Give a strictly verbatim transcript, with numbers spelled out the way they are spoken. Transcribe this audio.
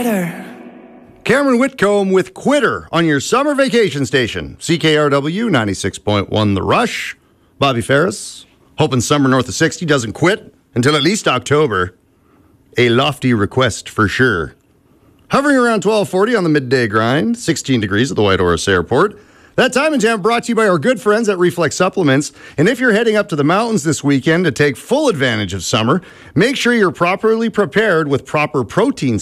Quitter. Cameron Whitcomb with Quitter on your summer vacation station. C K R W ninety-six point one The Rush. Bobby Ferris, hoping summer north of sixty doesn't quit until at least October. A lofty request for sure. Hovering around twelve forty on the midday grind, sixteen degrees at the White Horse Airport. That Time and Jam brought to you by our good friends at Reflex Supplements. And if you're heading up to the mountains this weekend to take full advantage of summer, make sure you're properly prepared with proper protein